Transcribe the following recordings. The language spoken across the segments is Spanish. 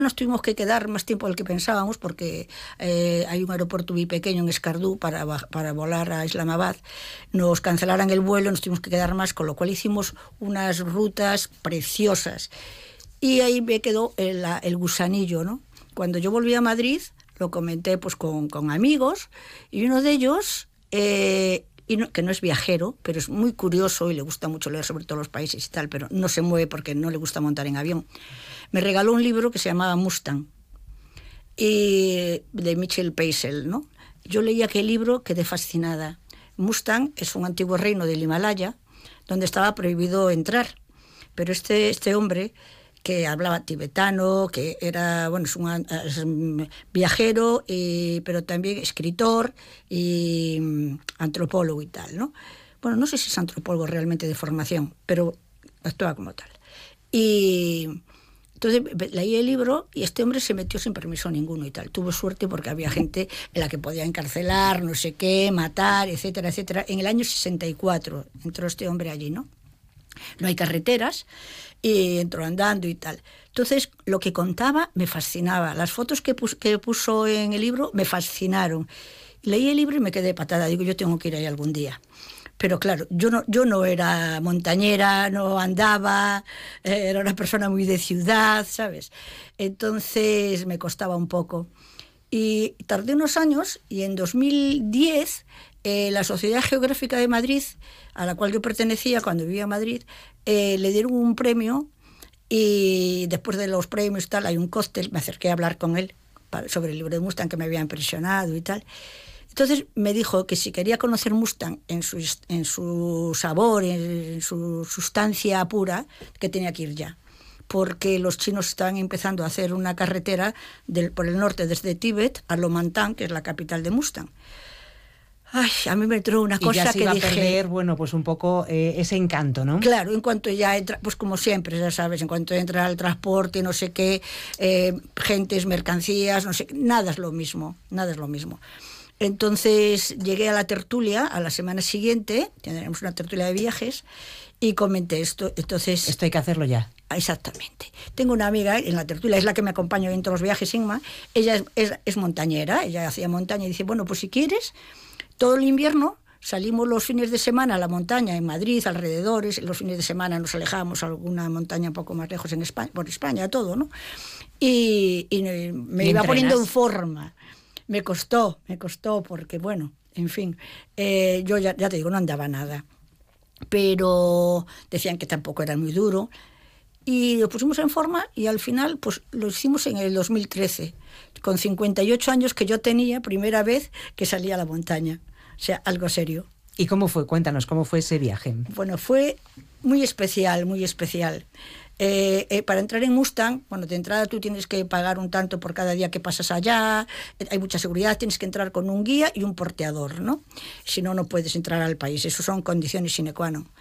Nos tuvimos que quedar más tiempo del que pensábamos porque hay un aeropuerto muy pequeño en Escardú para volar a Islamabad. Nos cancelaran el vuelo, nos tuvimos que quedar más, con lo cual hicimos unas rutas preciosas. Y ahí me quedó el gusanillo, ¿no? Cuando yo volví a Madrid, lo comenté pues con amigos, y uno de ellos, que no es viajero, pero es muy curioso y le gusta mucho leer sobre todos los países y tal, pero no se mueve porque no le gusta montar en avión, me regaló un libro que se llamaba Mustang, de Mitchell Peisel, ¿no? Yo leí aquel libro, quedé fascinada. Mustang es un antiguo reino del Himalaya donde estaba prohibido entrar, pero este hombre, que hablaba tibetano, que era, bueno, es un viajero, pero también escritor y antropólogo y tal, ¿no? Bueno, no sé si es antropólogo realmente de formación, pero actúa como tal. Y entonces leí el libro y este hombre se metió sin permiso ninguno y tal. Tuvo suerte porque había gente en la que podía encarcelar, no sé qué, matar, etcétera, etcétera. En el año 64 entró este hombre allí, ¿no? No hay carreteras, y entró andando y tal. Entonces, lo que contaba me fascinaba. Las fotos que puso en el libro me fascinaron. Leí el libro y me quedé patada. Digo, yo tengo que ir ahí algún día. Pero claro, yo no era montañera, no andaba, era una persona muy de ciudad, ¿sabes? Entonces me costaba un poco. Y tardé unos años, y en 2010 la Sociedad Geográfica de Madrid, a la cual yo pertenecía cuando vivía en Madrid, le dieron un premio, y después de los premios y tal, hay un cóctel, me acerqué a hablar con él sobre el libro de Mustang, que me había impresionado y tal. Entonces me dijo que si quería conocer Mustang en su sabor, en su sustancia pura, que tenía que ir ya, porque los chinos estaban empezando a hacer una carretera por el norte desde Tíbet a Lomantan, que es la capital de Mustang. Ay, a mí me entró una cosa y ya se que iba dije... a perder, bueno, pues un poco ese encanto, ¿no? Claro, en cuanto ya entra, pues como siempre, ya sabes, en cuanto entra el transporte, no sé qué, gentes, mercancías, no sé, nada es lo mismo, nada es lo mismo. Entonces llegué a la tertulia a la semana siguiente, tendremos una tertulia de viajes, y comenté esto. Entonces, esto hay que hacerlo ya. Exactamente. Tengo una amiga en la tertulia, es la que me acompaña en todos los viajes, Inma. Ella es montañera, ella hacía montaña, y dice, bueno, pues si quieres, todo el invierno salimos los fines de semana a la montaña en Madrid, alrededores, los fines de semana nos alejamos a alguna montaña un poco más lejos en España, por España, todo, ¿no? Y me iba poniendo en forma. Me costó porque, bueno, en fin, yo ya te digo, no andaba nada. Pero decían que tampoco era muy duro. Y lo pusimos en forma, y al final pues lo hicimos en el 2013, con 58 años que yo tenía, primera vez que salía a la montaña. O sea, algo serio. ¿Y cómo fue? Cuéntanos, ¿cómo fue ese viaje? Bueno, fue muy especial, muy especial. Para entrar en Mustang, bueno, de entrada tú tienes que pagar un tanto por cada día que pasas allá, hay mucha seguridad, tienes que entrar con un guía y un porteador, ¿no? Si no, no puedes entrar al país, eso son condiciones sine qua non.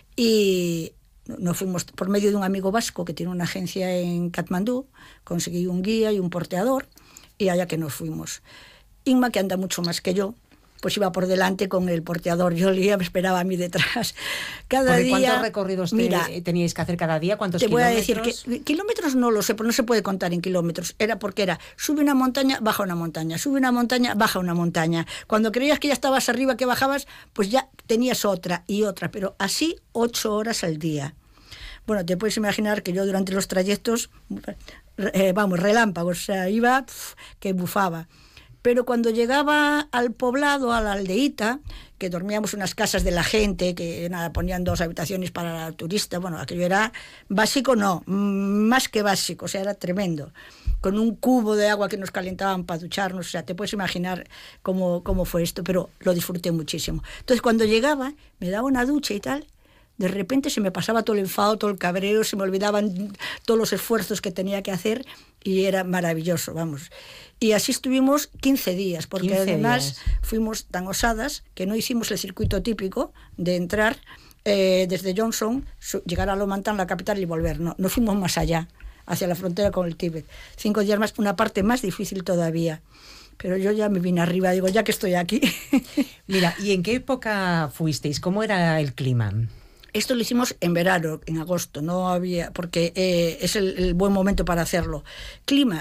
Y nos fuimos por medio de un amigo vasco que tiene una agencia en Katmandú, conseguí un guía y un porteador, y allá que nos fuimos. Inma, que anda mucho más que yo, pues iba por delante con el porteador, yo me esperaba a mí detrás. Cada día... ¿Cuántos recorridos teníais que hacer cada día? ¿Cuántos kilómetros? Te voy a decir que kilómetros no lo sé, pero no se puede contar en kilómetros. Era sube una montaña, baja una montaña, sube una montaña, baja una montaña. Cuando creías que ya estabas arriba, que bajabas, pues ya tenías otra y otra, pero así 8 horas al día. Bueno, te puedes imaginar que yo durante los trayectos, relámpagos, o sea, iba que bufaba. Pero cuando llegaba al poblado, a la aldeíta, que dormíamos en unas casas de la gente, que nada, ponían 2 habitaciones para el turista, bueno, aquello era básico, no, más que básico, o sea, era tremendo. Con un cubo de agua que nos calentaban para ducharnos, o sea, te puedes imaginar cómo fue esto, pero lo disfruté muchísimo. Entonces, cuando llegaba, me daba una ducha y tal, de repente se me pasaba todo el enfado, todo el cabreo, se me olvidaban todos los esfuerzos que tenía que hacer, y era maravilloso, vamos. Y así estuvimos 15 días, porque 15 además días. Fuimos tan osadas que no hicimos el circuito típico de entrar desde Johnson, llegar a Lomantan, la capital, y volver. No, nos fuimos más allá, hacia la frontera con el Tíbet. 5 días más, una parte más difícil todavía. Pero yo ya me vine arriba, digo, ya que estoy aquí. Mira, ¿y en qué época fuisteis? ¿Cómo era el clima? Esto lo hicimos en verano, en agosto, no había, porque es el buen momento para hacerlo. Clima,